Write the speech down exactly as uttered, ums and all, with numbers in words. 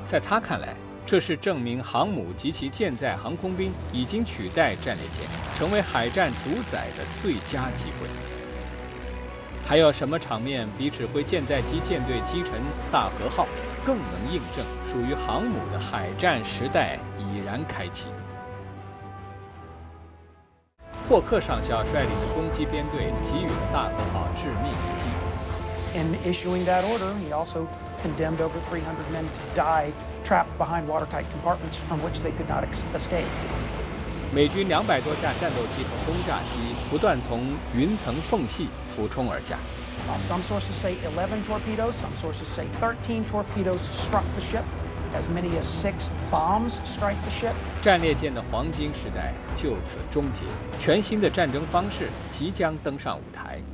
在他看来，这是证明航母及其舰载航空兵已经取代战列舰，成为海战主宰的最佳机会。还有什么场面比指挥舰载机舰队击沉大和号更能印证属于航母的海战时代已然开启？霍克上校率领的攻击编队给予了大和号致命一击。 In issuing that order, he also condemned over three hundred men to die trapped behind watertight compartments from which they could not escape. 美军两百多架战斗机和轰炸机不断从云层缝隙俯冲而下。 Uh, some sources say eleven torpedoes, some sources say thirteen torpedoes struck the ship. As many as six bombs strike the ship. 战列舰的黄金时代就此终结，全新的战争方式即将登上舞台。